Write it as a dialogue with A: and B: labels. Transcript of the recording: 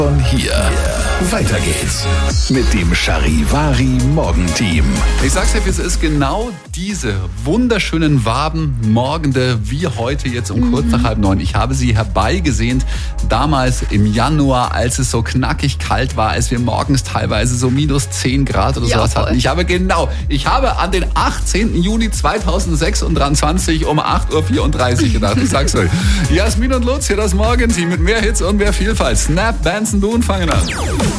A: Von hier. Weiter geht's mit dem Charivari Morgenteam.
B: Ich sag's dir, es ist genau diese wunderschönen Wabenmorgende wie heute jetzt um kurz nach 8:30. Ich habe sie herbeigesehnt, damals im Januar, als es so knackig kalt war, als wir morgens teilweise so minus 10 Grad oder sowas hatten. Ich habe an den 18. Juni 2026 um 8:34 Uhr gedacht. Ich sag's euch. Jasmin und Lutz, hier das Morgenteam mit mehr Hits und mehr Vielfalt. Snap, Benson, du und fangen an.